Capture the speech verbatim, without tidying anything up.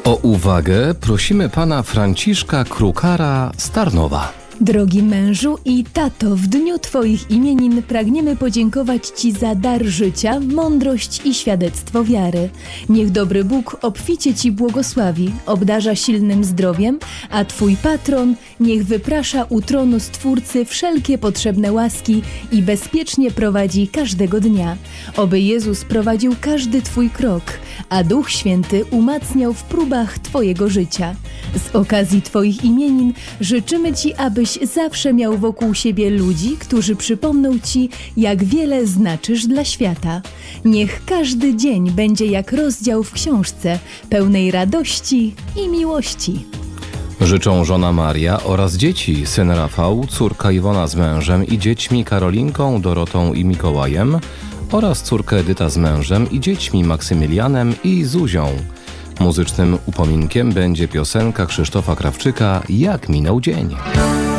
O uwagę prosimy pana Franciszka Krukara z Tarnowa. Drogi mężu i tato, w dniu Twoich imienin pragniemy podziękować Ci za dar życia, mądrość i świadectwo wiary. Niech dobry Bóg obficie Ci błogosławi, obdarza silnym zdrowiem, a Twój patron niech wyprasza u tronu Stwórcy wszelkie potrzebne łaski i bezpiecznie prowadzi każdego dnia. Oby Jezus prowadził każdy Twój krok, a Duch Święty umacniał w próbach Twojego życia. Z okazji Twoich imienin życzymy Ci, abyś zawsze miał wokół siebie ludzi, którzy przypomną Ci, jak wiele znaczysz dla świata. Niech każdy dzień będzie jak rozdział w książce, pełnej radości i miłości. Życzą żona Maria oraz dzieci, syn Rafał, córka Iwona z mężem i dziećmi Karolinką, Dorotą i Mikołajem oraz córka Edyta z mężem i dziećmi Maksymilianem i Zuzią. Muzycznym upominkiem będzie piosenka Krzysztofa Krawczyka „Jak minął dzień”.